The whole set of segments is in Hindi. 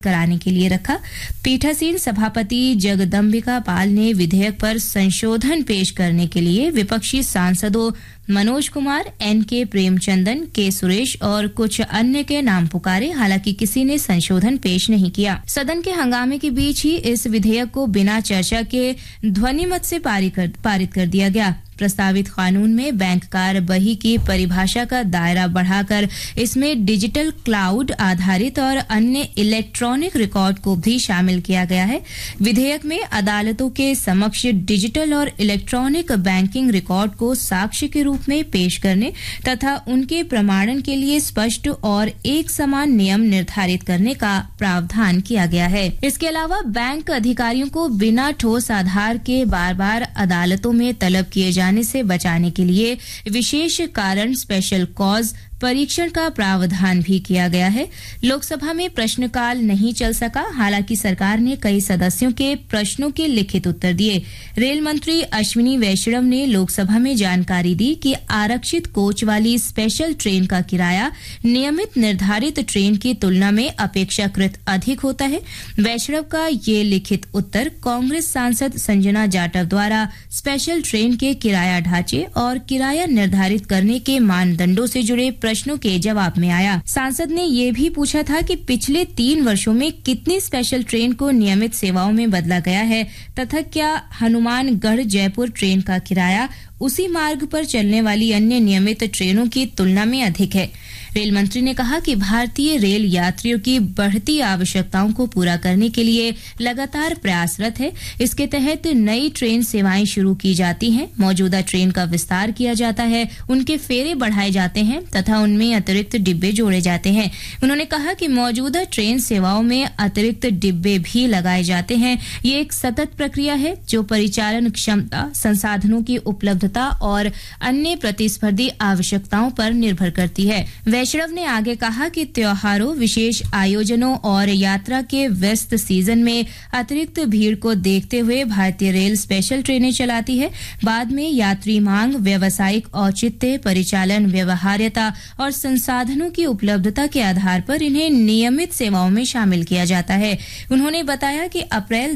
कराने के लिए रखा। पीठासीन सभापति जगदम्बिका पाल ने विधेयक पर संशोधन पेश करने के लिए विपक्षी सांसदों मनोज कुमार, एन.के. प्रेमचंदन, के. सुरेश और कुछ अन्य के नाम पुकारे। हालांकि किसी ने संशोधन पेश नहीं किया। सदन के हंगामे के बीच ही इस विधेयक को बिना चर्चा के ध्वनिमत से पारित कर दिया गया। प्रस्तावित कानून में बैंककार बही की परिभाषा का दायरा बढ़ाकर इसमें डिजिटल क्लाउड आधारित और अन्य इलेक्ट्रॉनिक रिकॉर्ड को भी शामिल किया गया है। विधेयक में अदालतों के समक्ष डिजिटल और इलेक्ट्रॉनिक बैंकिंग रिकॉर्ड को साक्ष्य के रूप में पेश करने तथा उनके प्रमाणन के लिए स्पष्ट और एक समान नियम निर्धारित करने का प्रावधान किया गया है। इसके अलावा बैंक अधिकारियों को बिना ठोस आधार के बार बार अदालतों में तलब किए जाने से बचाने के लिए विशेष कारण स्पेशल कॉज परीक्षण का प्रावधान भी किया गया है। लोकसभा में प्रश्नकाल नहीं चल सका। हालांकि सरकार ने कई सदस्यों के प्रश्नों के लिखित उत्तर दिए। रेल मंत्री अश्विनी वैष्णव ने लोकसभा में जानकारी दी कि आरक्षित कोच वाली स्पेशल ट्रेन का किराया नियमित निर्धारित ट्रेन की तुलना में अपेक्षाकृत अधिक होता है। वैष्णव का ये लिखित उत्तर कांग्रेस सांसद संजना जाटव द्वारा स्पेशल ट्रेन के किराया ढांचे और किराया निर्धारित करने के मानदंडों से जुड़े प्रश्नों के जवाब में आया। सांसद ने ये भी पूछा था कि पिछले 3 वर्षों में कितनी स्पेशल ट्रेन को नियमित सेवाओं में बदला गया है तथा क्या हनुमानगढ़ जयपुर ट्रेन का किराया उसी मार्ग पर चलने वाली अन्य नियमित ट्रेनों की तुलना में अधिक है। रेल मंत्री ने कहा कि भारतीय रेल यात्रियों की बढ़ती आवश्यकताओं को पूरा करने के लिए लगातार प्रयासरत है। इसके तहत नई ट्रेन सेवाएं शुरू की जाती हैं, मौजूदा ट्रेन का विस्तार किया जाता है, उनके फेरे बढ़ाए जाते हैं तथा उनमें अतिरिक्त डिब्बे जोड़े जाते हैं। उन्होंने कहा कि मौजूदा ट्रेन सेवाओं में अतिरिक्त डिब्बे भी लगाए जाते हैं। ये एक सतत प्रक्रिया है जो परिचालन क्षमता, संसाधनों की उपलब्धता और अन्य प्रतिस्पर्धी आवश्यकताओं पर निर्भर करती है। वैष्णव ने आगे कहा कि त्योहारों, विशेष आयोजनों और यात्रा के व्यस्त सीजन में अतिरिक्त भीड़ को देखते हुए भारतीय रेल स्पेशल ट्रेनें चलाती है। बाद में यात्री मांग, व्यावसायिक औचित्य, परिचालन व्यवहार्यता और संसाधनों की उपलब्धता के आधार पर इन्हें नियमित सेवाओं में शामिल किया जाता है। उन्होंने बताया कि अप्रैल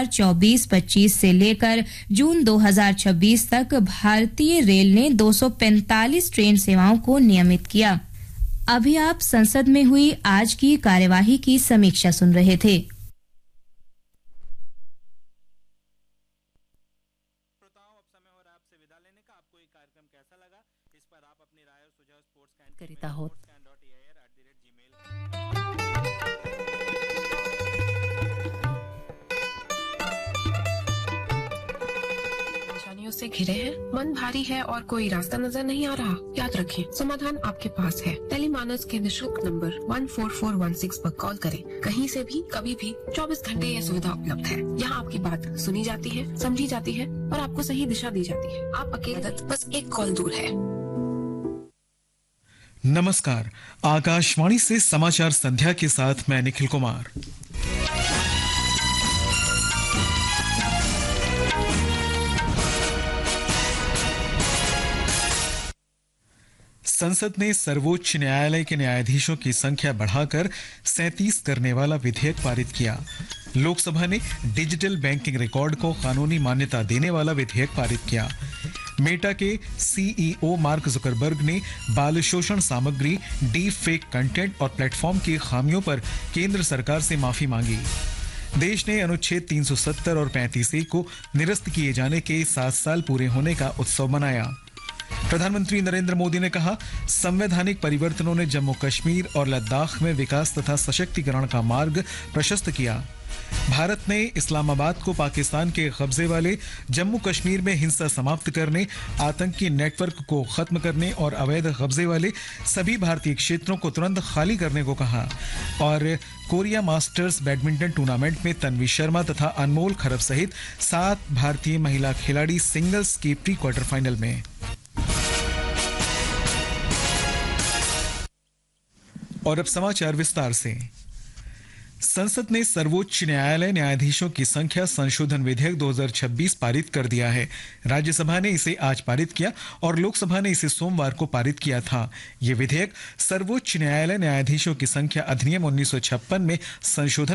2024-25 से लेकर जून 2026 तक भारतीय रेल ने 245 ट्रेन सेवाओं को नियमित किया। अभी आप संसद में हुई आज की कार्यवाही की समीक्षा सुन रहे थे। करता हो से घिरे हैं, मन भारी है और कोई रास्ता नजर नहीं आ रहा। याद रखें, समाधान आपके पास है। टेलीमानस के निशुल्क नंबर 14416 पर कॉल करें। कहीं से भी, कभी भी, 24 घंटे यह सुविधा उपलब्ध है। यहाँ आपकी बात सुनी जाती है, समझी जाती है और आपको सही दिशा दी जाती है। आप अकेले बस एक कॉल दूर है। नमस्कार, आकाशवाणी से समाचार संध्या के साथ मैं निखिल कुमार। संसद ने सर्वोच्च न्यायालय के न्यायाधीशों की संख्या बढ़ाकर 37 करने वाला विधेयक पारित किया। लोकसभा ने डिजिटल बैंकिंग रिकॉर्ड को कानूनी मान्यता देने वाला विधेयक पारित किया। मेटा के सीईओ मार्क जुकरबर्ग ने बाल शोषण सामग्री, डीप फेक कंटेंट और प्लेटफॉर्म की खामियों पर केंद्र सरकार से माफी मांगी। देश ने अनुच्छेद 370 और 35A को निरस्त किए जाने के 7 साल पूरे होने का उत्सव मनाया। प्रधानमंत्री नरेंद्र मोदी ने कहा, संवैधानिक परिवर्तनों ने जम्मू कश्मीर और लद्दाख में विकास तथा सशक्तिकरण का मार्ग प्रशस्त किया। भारत ने इस्लामाबाद को पाकिस्तान के कब्जे वाले जम्मू कश्मीर में हिंसा समाप्त करने, आतंकी नेटवर्क को खत्म करने और अवैध कब्जे वाले सभी भारतीय क्षेत्रों को तुरंत खाली करने को कहा। और कोरिया मास्टर्स बैडमिंटन टूर्नामेंट में तन्वी शर्मा तथा अनमोल खरब सहित 7 भारतीय महिला खिलाड़ी सिंगल्स के प्री क्वार्टर फाइनल में। और अब समाचार विस्तार से। संसद ने सर्वोच्च न्यायालय न्यायाधीशों की संख्या संशोधन विधेयक 2026 पारित कर दिया है। राज्यसभा ने इसे आज पारित किया और लोकसभा ने इसे सोमवार को पारित किया था। यह विधेयक सर्वोच्च न्यायालय न्यायाधीशों की संख्या अधिनियम 1956 में संशोधन